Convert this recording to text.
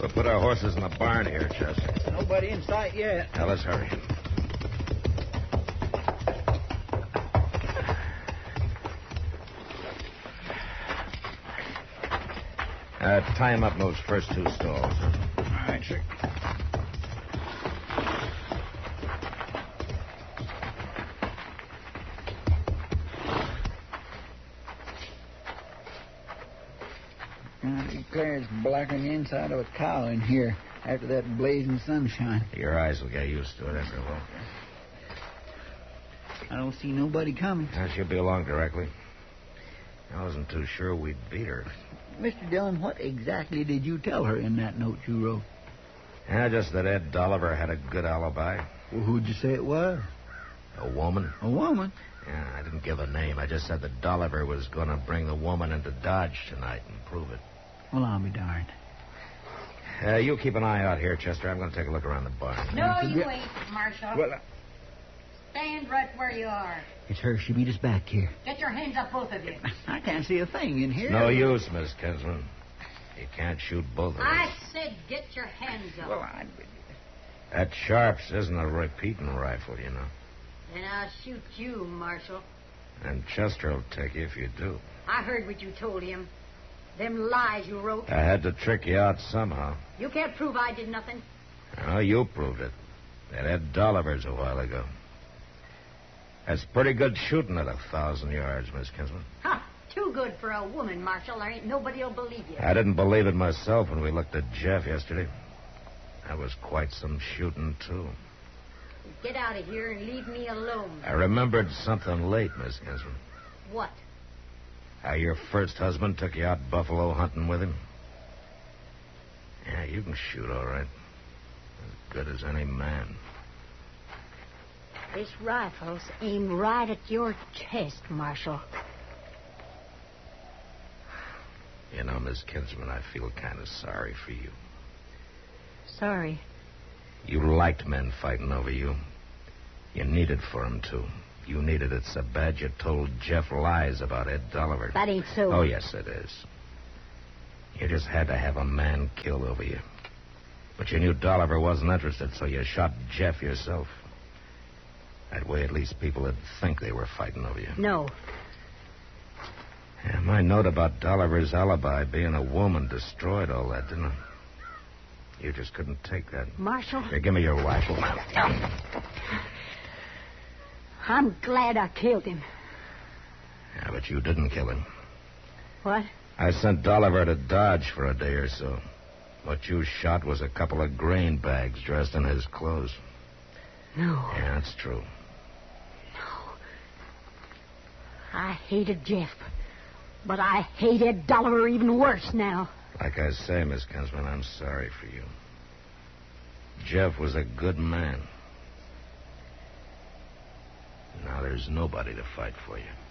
We'll put our horses in the barn here, Chester. Nobody in sight yet. Now, let's hurry. Tie him up in those first two stalls. All right, sir. I declare it's blacker than the inside of a cow in here after that blazing sunshine. Your eyes will get used to it after a while. I don't see nobody coming. She'll be along directly. I wasn't too sure we'd beat her. Mr. Dillon, what exactly did you tell her in that note you wrote? Just that Ed Dolliver had a good alibi. Well, who'd you say it was? A woman. A woman? Yeah, I didn't give a name. I just said that Dolliver was going to bring the woman into Dodge tonight and prove it. Well, I'll be darned. You keep an eye out here, Chester. I'm going to take a look around the barn. No, you ain't, Marshal. Well, Stand right where you are. it's her. She beat us back here. Get your hands up, both of you. I can't see a thing in here. No use, Miss Kinsman. You can't shoot both of us. I said get your hands up. Well, I... That Sharps isn't a repeating rifle, you know. And I'll shoot you, Marshal. And Chester will take you if you do. I heard what you told him. Them lies you wrote. I had to trick you out somehow. You can't prove I did nothing. Oh, you proved it. That Ed Dolliver's a while ago. That's pretty good shooting at 1,000 yards, Miss Kinsman. Ha! Too good for a woman, Marshal. There ain't nobody'll believe you. I didn't believe it myself when we looked at Jeff yesterday. That was quite some shooting, too. Get out of here and leave me alone. I remembered something late, Miss Kinsman. What? How your first husband took you out buffalo hunting with him. Yeah, you can shoot all right. As good as any man. This rifle's aimed right at your chest, Marshal. You know, Miss Kinsman, I feel kind of sorry for you. Sorry. You liked men fighting over you. You needed for 'em to. You needed it so bad you told Jeff lies about Ed Dolliver. That ain't so. Oh, yes, it is. You just had to have a man killed over you. But you knew Dolliver wasn't interested, so you shot Jeff yourself. That way, at least people would think they were fighting over you. No. Yeah, my note about Dolliver's alibi being a woman destroyed all that, didn't it? You just couldn't take that. Marshal? Here, give me your rifle. I'm glad I killed him. Yeah, but you didn't kill him. What? I sent Dolliver to Dodge for a day or so. What you shot was a couple of grain bags dressed in his clothes. No. Yeah, that's true. No. I hated Jeff. But I hated Dolliver even worse now. Like I say, Miss Kinsman, I'm sorry for you. Jeff was a good man. Now there's nobody to fight for you.